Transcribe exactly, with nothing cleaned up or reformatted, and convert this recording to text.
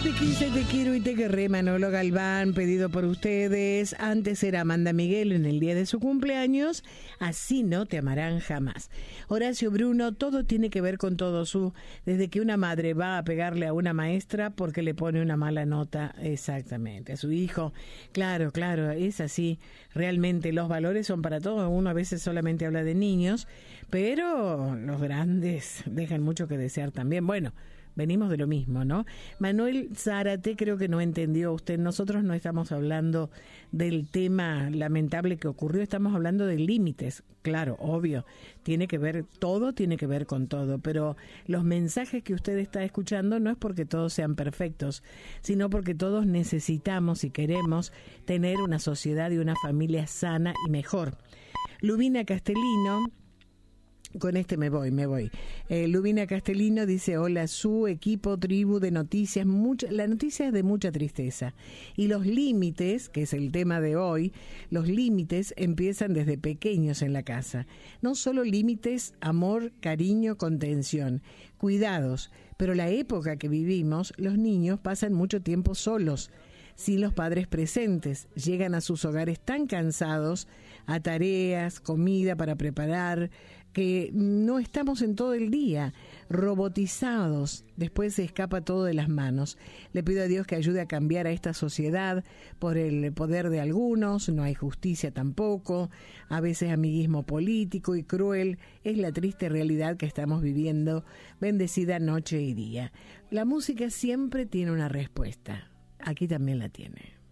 Te quise, te quiero y te querré, Manolo Galván, pedido por ustedes. Antes era Amanda Miguel en el día de su cumpleaños. Así no te amarán jamás. Horacio Bruno, todo tiene que ver con todo su... Desde que una madre va a pegarle a una maestra porque le pone una mala nota, exactamente, a su hijo. Claro, claro, es así. Realmente los valores son para todos. Uno a veces solamente habla de niños, pero los grandes dejan mucho que desear también. Bueno, venimos de lo mismo, ¿no? Manuel Zárate, creo que no entendió usted. Nosotros no estamos hablando del tema lamentable que ocurrió, estamos hablando de límites. Claro, obvio, tiene que ver, todo tiene que ver con todo, pero los mensajes que usted está escuchando no es porque todos sean perfectos, sino porque todos necesitamos y queremos tener una sociedad y una familia sana y mejor. Lubina Castellino, con este me voy, me voy. Eh, Lubina Castellino dice, hola, su equipo, tribu de noticias. Mucha, la noticia es de mucha tristeza. Y los límites, que es el tema de hoy, los límites empiezan desde pequeños en la casa. No solo límites, amor, cariño, contención, cuidados. Pero la época que vivimos, los niños pasan mucho tiempo solos, sin los padres presentes. Llegan a sus hogares tan cansados, a tareas, comida para preparar, que no estamos en todo el día, robotizados. Después se escapa todo de las manos. Le pido a Dios que ayude a cambiar a esta sociedad por el poder de algunos. No hay justicia tampoco. A veces amiguismo político y cruel. Es la triste realidad que estamos viviendo, bendecida noche y día. La música siempre tiene una respuesta. Aquí también la tiene.